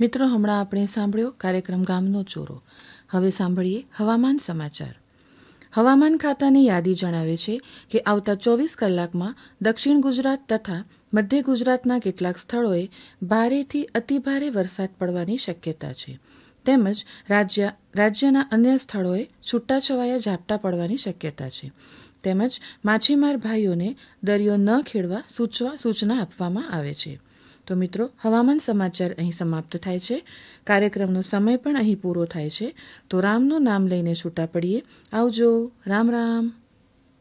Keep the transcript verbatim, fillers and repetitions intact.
મિત્રો, હમણાં આપણે સાંભળ્યો કાર્યક્રમ ગામનો ચોરો. હવે સાંભળીએ હવામાન સમાચાર. હવામાન ખાતાની યાદી જણાવે છે કે આવતા ચોવીસ કલાકમાં દક્ષિણ ગુજરાત તથા મધ્ય ગુજરાતના કેટલાક સ્થળોએ ભારેથી અતિભારે વરસાદ પડવાની શક્યતા છે, તેમજ રાજ્ય રાજ્યના અન્ય સ્થળોએ છૂટાછવાયા ઝાપટા પડવાની શક્યતા છે, તેમજ માછીમાર ભાઈઓને દરિયો ન ખેડવા સૂચવા સૂચના આપવામાં આવે છે. તો મિત્રો, હવામાન સમાચાર અહીં સમાપ્ત થાય છે. કાર્યક્રમનો સમય પણ અહીં પૂરો થાય છે. તો રામનું નામ લઈને છૂટા પડીએ. આવજો. રામ રામ.